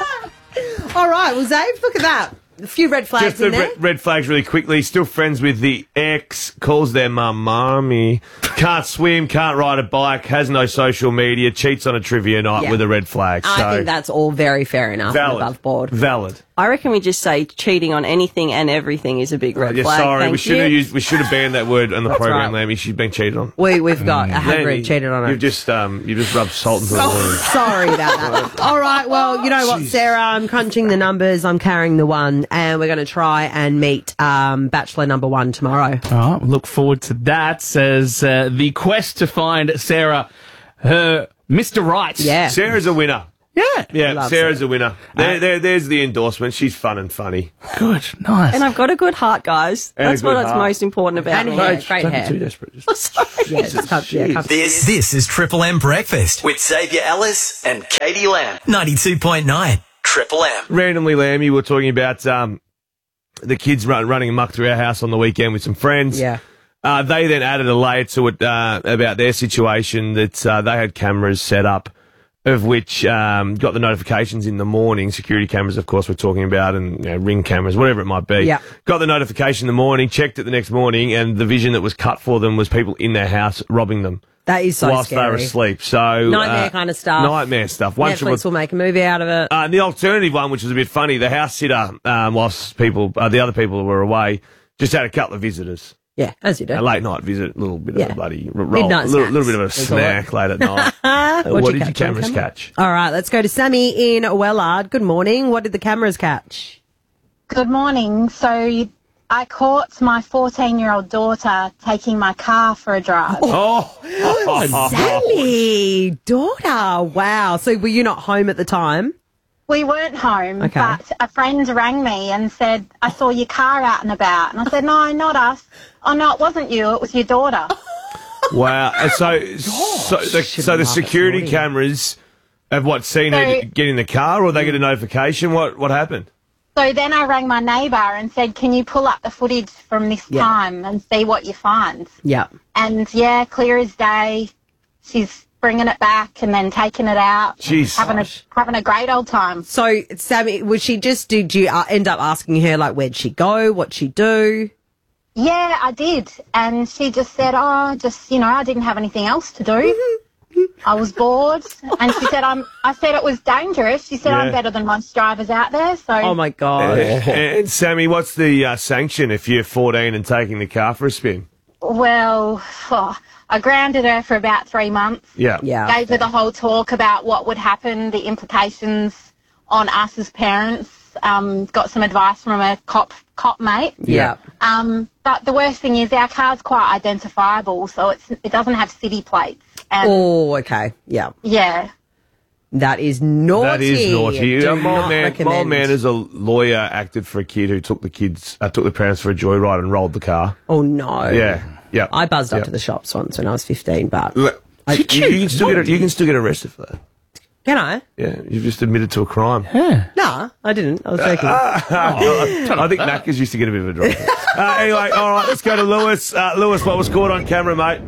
All right, well, Zave, look at that. A few red flags Just the in there. red, red flags really quickly. Still friends with the ex. Calls their mum mommy. Can't swim. Can't ride a bike. Has no social media. Cheats on a trivia night Yeah. with a red flag. I so think that's all very fair enough and valid. above board. Valid. I reckon we just say cheating on anything and everything is a big red Yeah, flag. sorry, Thank we should have you. used. We should have banned that word on the That's program, right. Lammy. She's been cheated on. We, we've got a Lammy, Hagrid cheated on her. You've just um, you just rubbed salt into the wound. Sorry about that. All right, well, you know what, Sarah? I'm crunching the numbers. I'm carrying the one, and we're going to try and meet um, Bachelor number one tomorrow. All right, look forward to that. Says uh, the quest to find Sarah, her Mister Right. Yeah. Sarah's a winner. Yeah. Yeah, Love Sarah's a winner. There, there, there's the endorsement. She's fun and funny. Good, nice. And I've got a good heart, guys. And a That's good what's heart. most important about And me. hair, great Don't be hair. too desperate. Just Yeah, it's cup- yeah, cup- This this is Triple M Breakfast with Xavier Ellis and Katie Lamb. ninety-two point nine Triple M. randomly, Lammy, we were talking about um, the kids run, running amok through our house on the weekend with some friends. Yeah. Uh, they then added a layer to it uh, about their situation that uh, they had cameras set up, of which um, got the notifications in the morning. Security cameras, of course, we're talking about, and you know, ring cameras, whatever it might be. Yeah. Got the notification in the morning, checked it the next morning, and the vision that was cut for them was people in their house robbing them That is so whilst scary. they were asleep. So Nightmare uh, kind of stuff. Nightmare stuff. One should- Netflix will make a movie out of it. uh, the alternative one, which was a bit funny, the house sitter, um, whilst people, uh, the other people were away, just had a couple of visitors. Yeah, as you do. A late night visit, a little bit Yeah. of a bloody r- roll, Midnight a little, snacks. little bit of a That's all snack late at night. Uh, What'd what you did your catch on cameras camera? catch? All right, let's go to Sammy in Wellard. Good morning. What did the cameras catch? Good morning. So you, I caught my fourteen-year-old daughter taking my car for a drive. Oh, Sally, daughter. Wow. So were you not home at the time? We weren't home, Okay. but a friend rang me and said, I saw your car out and about. And I said, no, not us. Oh, no, it wasn't you. It was your daughter. Wow. And so, so the, so the security cameras have what seen her So- get in the car, or they get a notification? What what happened? So then I rang my neighbour and said, can you pull up the footage from this Yeah. time and see what you find? Yeah. And, yeah, clear as day, she's bringing it back and then taking it out. Jeez. Having a, having a great old time. So, Sammy, was she just, did you uh, end up asking her, like, where'd she go? What'd she do? Yeah, I did. And she just said, oh, just, you know, I didn't have anything else to do. I was bored. And she said, I'm, I said it was dangerous. She said, I'm Yeah. better than most drivers out there. So. Oh, my God. And, and Sammy, what's the uh, sanction if you're fourteen and taking the car for a spin? Well, oh, I grounded her for about three months. Yeah. Gave her the whole talk about what would happen, the implications on us as parents. Um, got some advice from a cop cop mate. Yeah. Um, but the worst thing is our car's quite identifiable, so it's it doesn't have city plates. And Oh, okay. Yeah. yeah. That is naughty. That is naughty. Do Uh, my not man, my recommend. man is a lawyer, acted for a kid who took the kids, uh, took the parents for a joyride and rolled the car. Oh, no. Yeah, yeah. I buzzed up Yeah. to the shops once when I was fifteen, but... I, You, you can still get you can still get arrested for that. Can I? Yeah, you've just admitted to a crime. Nah, I didn't. I was joking. I think Macca's used to get a bit of a drop. uh, anyway, all right, let's go to Lewis. Uh, Lewis, what was caught on camera, mate?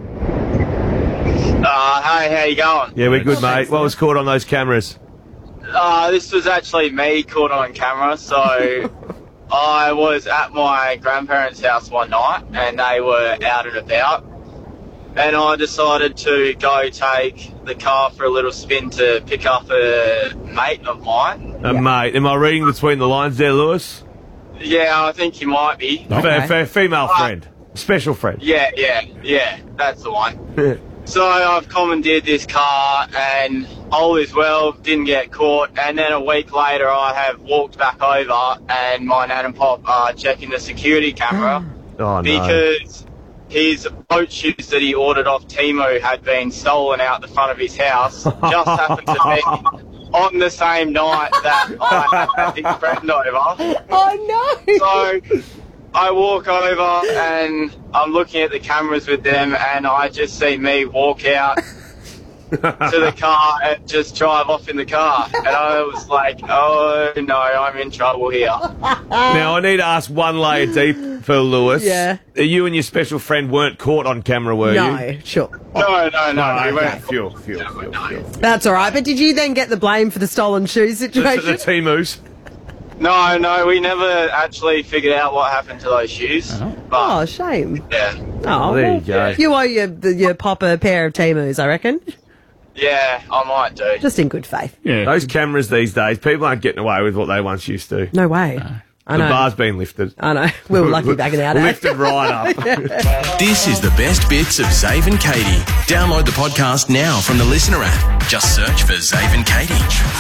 Uh, hey, how you going? Yeah, we're good, mate. What was caught on those cameras? Uh, this was actually me caught on camera. So I was at my grandparents' house one night and they were out and about. And I decided to go take the car for a little spin to pick up a mate of mine. Uh, Mate, am I reading between the lines there, Lewis? Yeah, I think you might be. F- f- female Uh, friend. Special friend. Yeah, yeah, yeah, that's the one. So I've commandeered this car and all is well, didn't get caught. And then a week later I have walked back over and my nan and pop are checking the security camera Oh, no. because his boat shoes that he ordered off Temu had been stolen out the front of his house. Just happened to be on the same night that I had his friend over. Oh, no. So I walk over and I'm looking at the cameras with them and I just see me walk out to the car and just drive off in the car. And I was like, oh no, I'm in trouble here. Now, I need to ask one layer deep for Lewis. Yeah. You and your special friend weren't caught on camera, were No, you? sure. No, no, no. No, we okay. weren't. Fuel, fuel, fuel, fuel. That's all right. But did you then get the blame for the stolen shoes The, situation? the Temus. No, no, we never actually figured out what happened to those shoes. Oh, shame. Yeah. Oh, there you well, go. You owe your, the- your pop a pair of Temus, I reckon. Yeah, I might do. Just in good faith. Yeah. Those cameras these days, people aren't getting away with what they once used to. No way. I The know. bar's been lifted. I know. We were lucky back in our day. Lifted right up. This is the best bits of Zave and Katie. Download the podcast now from the Listener app. Just search for Zave and Katie.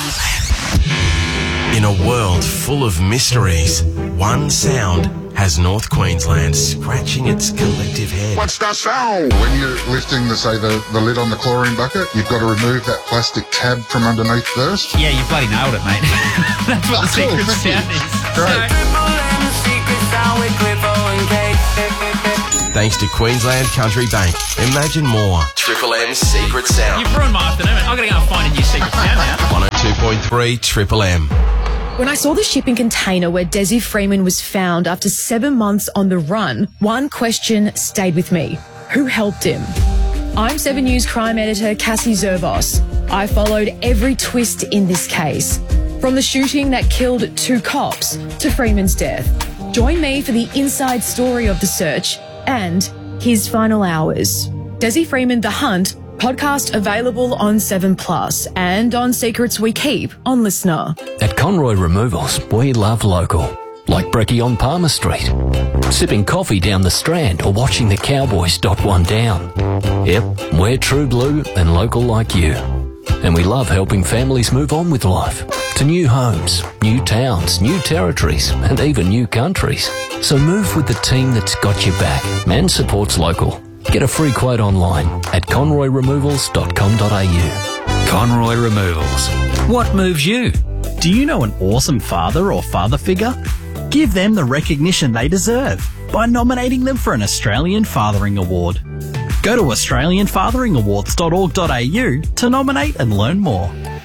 In a world full of mysteries, one sound has North Queensland scratching its collective head. What's that sound? When you're lifting, the, say, the, the lid on the chlorine bucket, you've got to remove that plastic tab from underneath first. Yeah, you bloody nailed it, mate. That's what the Oh, cool, secret thank you. sound is. Great. Thanks to Queensland Country Bank. Imagine more. Triple M's Secret Sound. You've ruined my afternoon, mate. I've got to go and find a new secret sound now. one oh two point three Triple M. When I saw the shipping container where Desi Freeman was found after seven months on the run, one question stayed with me. Who helped him? I'm Seven News crime editor Cassie Zervos. I followed every twist in this case, from the shooting that killed two cops to Freeman's death. Join me for the inside story of the search and his final hours. Desi Freeman, The Hunt, podcast available on seven plus and on Secrets We Keep on Listener. At Conroy Removals, we love local. Like Brekkie on Palmer Street. Sipping coffee down the Strand or watching the Cowboys dot one down. Yep, we're true blue and local like you. And we love helping families move on with life. to new homes, new towns, new territories, and even new countries. So move with the team that's got your back and supports local. Get a free quote online at conroy removals dot com dot a u. Conroy Removals. What moves you? Do you know an awesome father or father figure? Give them the recognition they deserve by nominating them for an Australian Fathering Award. Go to australian fathering awards dot org dot a u to nominate and learn more.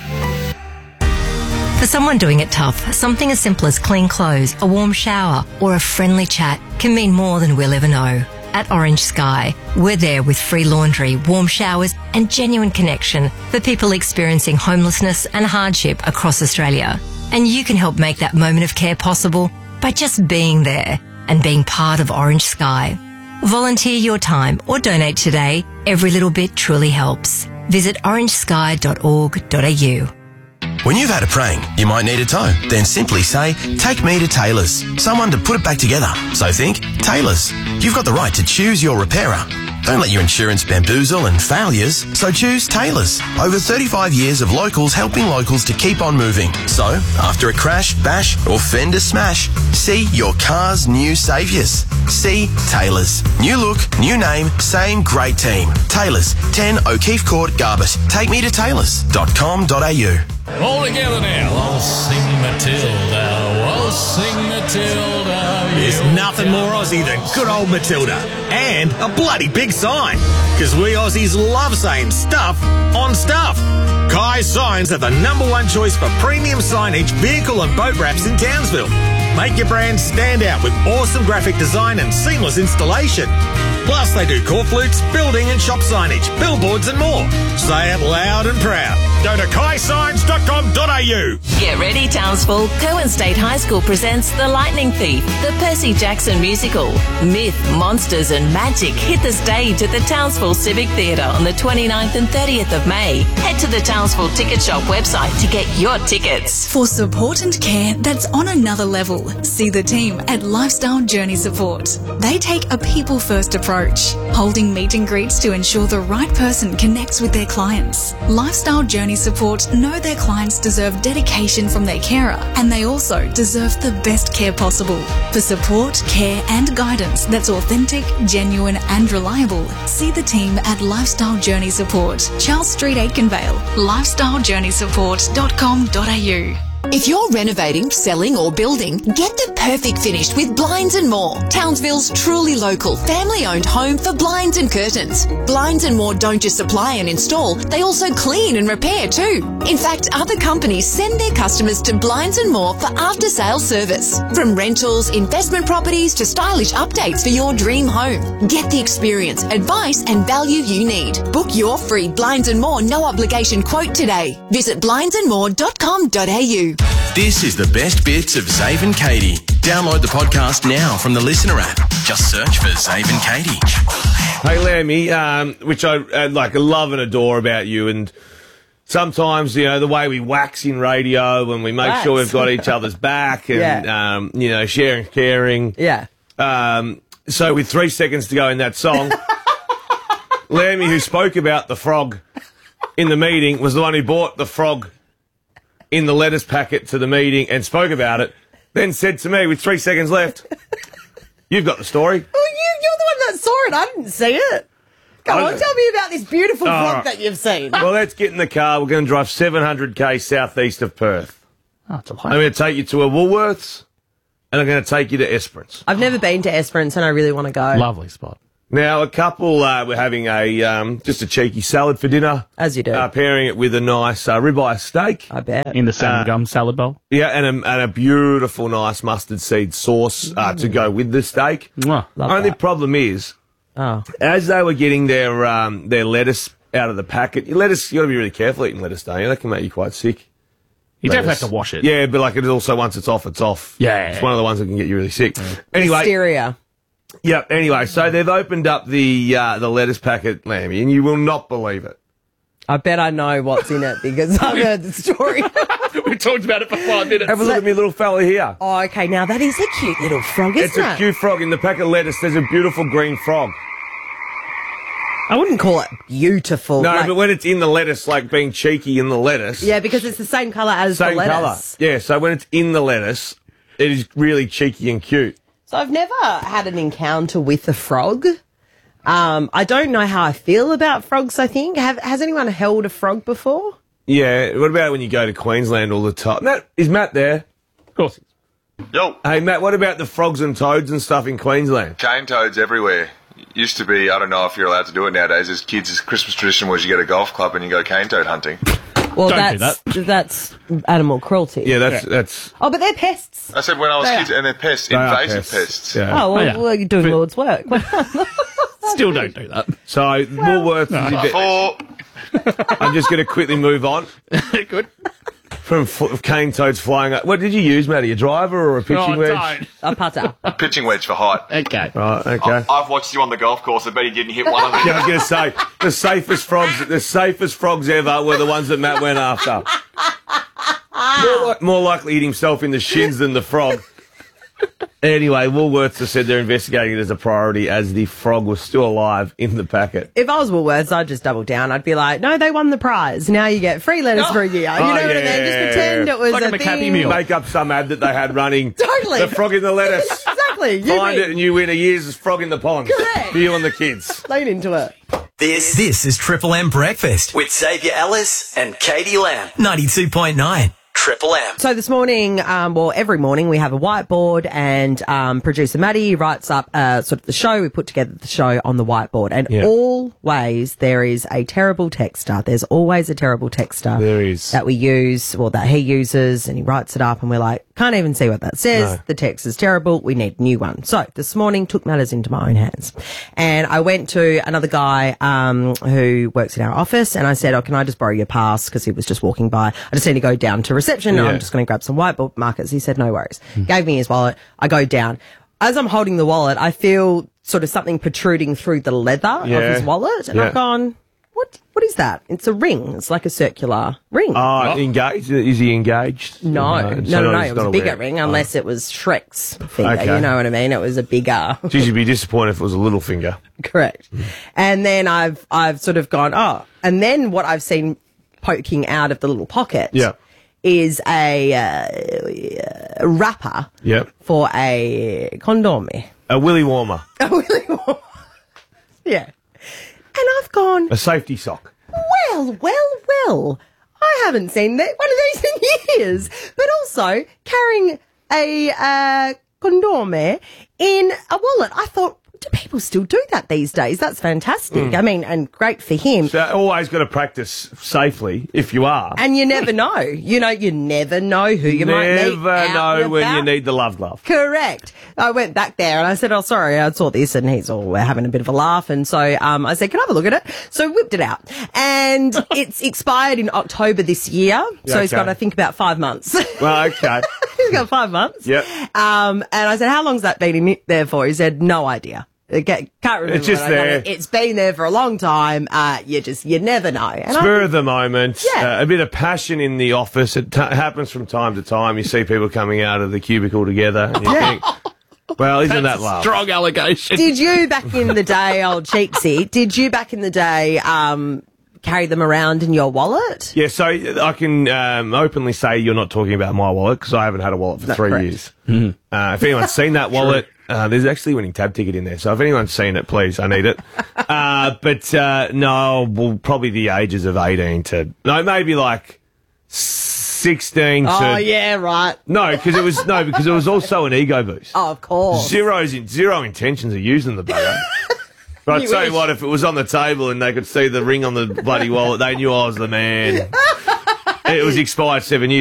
For someone doing it tough, something as simple as clean clothes, a warm shower, or a friendly chat can mean more than we'll ever know. At Orange Sky, we're there with free laundry, warm showers, and genuine connection for people experiencing homelessness and hardship across Australia. And you can help make that moment of care possible by just being there and being part of Orange Sky. Volunteer your time or donate today. Every little bit truly helps. Visit orange sky dot org dot a u. When you've had a prank, you might need a tow. Then simply say, take me to Taylor's. Someone to put it back together. So think, Taylor's. You've got the right to choose your repairer. Don't let your insurance bamboozle and failures, so choose Taylor's. Over thirty-five years of locals helping locals to keep on moving. So, after a crash, bash or fender smash, see your car's new saviours. See Taylor's. New look, new name, same great team. Taylor's, ten O'Keefe Court, Garbett. Take me to taylors dot com dot a u. All together now. I'll sing Matilda. I'll sing Matilda. There's nothing more Aussie than good old Matilda. And a bloody big sign. Because we Aussies love saying stuff on stuff. Kai Signs are the number one choice for premium signage, vehicle and boat wraps in Townsville. Make your brand stand out with awesome graphic design and seamless installation. Plus, they do core flutes, building and shop signage, billboards and more. Say it loud and proud. Go to kai signs dot com dot a u. Get ready, Townsville. Cowan State High School presents The Lightning Thief, the Percy Jackson musical. Myth, monsters and magic hit the stage at the Townsville Civic Theatre on the twenty-ninth and thirtieth of May. Head to the Townsville Ticket Shop website to get your tickets. For support and care that's on another level, see the team at Lifestyle Journey Support. They take a people-first approach, holding meet and greets to ensure the right person connects with their clients. Lifestyle Journey Support know their clients deserve dedication from their carer, and they also deserve the best care possible. For support, care and guidance that's authentic, genuine and reliable, see the team at Lifestyle Journey Support, Charles Street, Aikenvale, lifestyle journey support dot com dot a u. If you're renovating, selling or building, get the perfect finish with Blinds and More, Townsville's truly local, family-owned home for blinds and curtains. Blinds and More don't just supply and install, they also clean and repair too. In fact, other companies send their customers to Blinds and More for after-sales service. From rentals, investment properties to stylish updates for your dream home. Get the experience, advice and value you need. Book your free Blinds and More no-obligation quote today. Visit blinds and more dot com dot a u. This is the best bits of Zave and Katie. Download the podcast now from the Listener app. Just search for Zave and Katie. Hey, Lammy, um, which I uh, like love and adore about you, and sometimes, you know, the way we wax in radio and we make Wax. sure we've got each other's back and, Yeah. um, you know, sharing, caring. Yeah. Um, so with three seconds to go in that song, Lammy, who spoke about the frog in the meeting, was the one who bought the frog in the lettuce packet to the meeting and spoke about it, then said to me with three seconds left, you've got the story. Oh, you, you're the one that saw it. I didn't see it. Come I- on, tell me about this beautiful Oh, vlog right. that you've seen. Well, let's get in the car. We're going to drive seven hundred k southeast of Perth. Oh, it's a I'm going to take you to a Woolworths and I'm going to take you to Esperance. I've never been to Esperance and I really want to go. Lovely spot. Now, a couple uh, were having a um, just a cheeky salad for dinner. As you do. Uh, pairing it with a nice uh, ribeye steak. I bet. In the salmon gum salad bowl. Yeah, and a, and a beautiful, nice mustard seed sauce uh, to go with the steak. Mwah. Love Only that. problem is, Oh. as they were getting their um, their lettuce out of the packet, your lettuce, you got to be really careful eating lettuce, don't you? That can make you quite sick. You definitely Lettuce. have to wash it. Yeah, but like it is also, once it's off, it's off. Yeah. It's one of the ones that can get you really sick. Anyway. Listeria. Yep. Anyway, so they've opened up the uh, the lettuce packet, Lammy, and you will not believe it. I bet I know what's in it because I've heard the story. We talked about it for five minutes. Have a look at me little fella here. Oh, okay. Now that is a cute little frog, isn't It's a it? cute frog. In the packet of lettuce, there's a beautiful green frog. I wouldn't call it beautiful. No, like- but when it's in the lettuce, like being cheeky in the lettuce. Yeah, because it's the same colour as Same the lettuce. colour. Yeah, so when it's in the lettuce, it is really cheeky and cute. So I've never had an encounter with a frog. Um, I don't know how I feel about frogs, I think. Have, has anyone held a frog before? Yeah, what about when you go to Queensland all the time? Matt, is Matt there? Of course. Yo. Hey, Matt, what about the frogs and toads and stuff in Queensland? Cane toads everywhere. Used to be, I don't know if you're allowed to do it nowadays, as kids, his Christmas tradition was you go to a golf club and you go cane toad hunting. Well, Don't do that's that's animal cruelty. Yeah, that's that's. Oh, but they're pests. I said when I was They kids, are. and they're pests, They are invasive pests. pests. Yeah. Oh, well, Oh, yeah. well, you're doing Lord's work. Still don't do that. So, Woolworths is a bit... I'm just going to quickly move on. Good. From f- cane toads flying up. What did you use, Matty? A driver or a pitching Oh, wedge? A putter. A pitching wedge for height. Okay. Right, okay. I- I've watched you on the golf course. I bet he didn't hit one of them. Yeah, I was going to say, the safest frogs, the safest frogs ever were the ones that Matt went after. More, li- more likely hit himself in the shins than the frog. Anyway, Woolworths has said they're investigating it as a priority as the frog was still alive in the packet. If I was Woolworths, I'd just double down. I'd be like, no, they won the prize. Now you get free lettuce for a year. You know Oh, what I mean? Just pretend it was like a a McHappy thing. Meal. Make up some ad that they had running. Totally. The frog in the lettuce. Exactly. You Find win. it and you win a year's frog in the pond. Correct. For you and the kids. Lean into it. This this is Triple M Breakfast with Xavier Ellis and Katie Lamb. ninety-two point nine Triple M. So this morning, um, well, every morning we have a whiteboard, and um, producer Maddie writes up uh, sort of the show. We put together the show on the whiteboard, and Yeah. always there is a terrible texter. There's always a terrible texter. There is. That we use, well, that he uses, and he writes it up, and we're like, can't even see what that says. No. The text is terrible. We need a new one. So this morning, took matters into my own hands, and I went to another guy um, who works in our office, and I said, "Oh, can I just borrow your pass?" Because he was just walking by. I just need to go down to reception. Yeah. I'm just going to grab some whiteboard markers. He said, "No worries." Gave me his wallet. I go down. As I'm holding the wallet, I feel sort of something protruding through the leather Yeah. of his wallet, and Yeah. I've gone, "What? What is that?" It's a ring. It's like a circular ring. Oh, engaged? Is he engaged? No, no, so no, no. he's It was not a bigger aware. ring, unless it was Shrek's finger. Okay. You know what I mean? It was a bigger. Geez, you'd be disappointed if it was a little finger. Correct. And then I've I've sort of gone, oh, and then what I've seen poking out of the little pocket Yeah. is a, uh, a wrapper Yep. for a condom. A willy warmer. A willy warmer. Yeah. And I've gone, A safety sock. well, well, well, I haven't seen that one of these in years. But also carrying a uh, condom in a wallet. I thought, do people still do that these days? That's fantastic. I mean, and great for him. So always got to practice safely if you are. And you never know. You know, you never know who you might meet. Never out know and when you about. need the love glove. Correct. I went back there and I said, "Oh, sorry, I saw this," and he's all we're having a bit of a laugh. And so um, I said, "Can I have a look at it?" So whipped it out, and it's expired in October this year. So he's Okay. got, I think, about five months. Well, okay. He's got five months. Yep. Um, and I said, "How long's that been in there for?" He said, "No idea. I ca- can't remember." It's just when I got there. it. It's been there for a long time. Uh, you just, you never know. And I Spur of the moment. Yeah. Uh, a bit of passion in the office. It t- happens from time to time. You see people coming out of the cubicle together. And you think, well, isn't that love? Strong allegation. Did you back in the day, old Cheeksy, did you back in the day um, carry them around in your wallet? Yeah, so I can um, openly say you're not talking about my wallet because I haven't had a wallet for That's three correct. years. Uh, if anyone's seen that wallet, uh, there's actually a winning tab ticket in there. So if anyone's seen it, please, I need it. uh, but uh, no, well, probably the ages of eighteen to no, maybe like sixteen to Oh, yeah, right. no, because it was no, because it was also an ego boost. Oh, of course. Zero's in, zero intentions of using the bugger. But I You tell you wish. what, if it was on the table and they could see the ring on the bloody wallet, they knew I was the man. It was expired seven years.